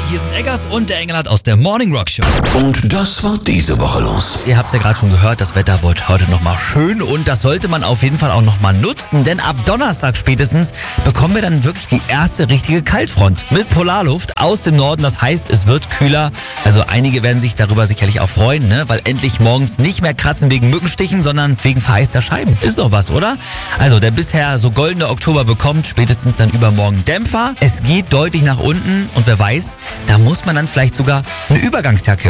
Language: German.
Hier sind Eggers und der Engelhardt aus der Morning Rock Show. Und das war diese Woche los. Ihr habt es ja gerade schon gehört, das Wetter wird heute nochmal schön und das sollte man auf jeden Fall auch nochmal nutzen, denn ab Donnerstag spätestens bekommen wir dann wirklich die erste richtige Kaltfront mit Polarluft aus dem Norden. Das heißt, es wird kühler. Also einige werden sich darüber sicherlich auch freuen, ne? Weil endlich morgens nicht mehr kratzen wegen Mückenstichen, sondern wegen vereisten Scheiben. Ist doch was, oder? Also der bisher so goldene Oktober bekommt spätestens dann übermorgen Dämpfer. Es geht deutlich nach unten und wer weiß, da muss man dann vielleicht sogar eine Übergangsjacke